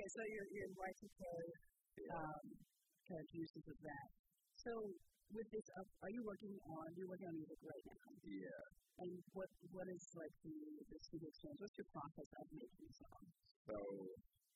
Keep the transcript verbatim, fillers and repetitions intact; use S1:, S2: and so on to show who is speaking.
S1: so you're, you're Y two K
S2: Yeah.
S1: um, kind of juices of that. So with this, uh, are you working on, you're working on music right now?
S2: Yeah.
S1: And what what is like the, the studio experience? What's your process of making a song?
S2: So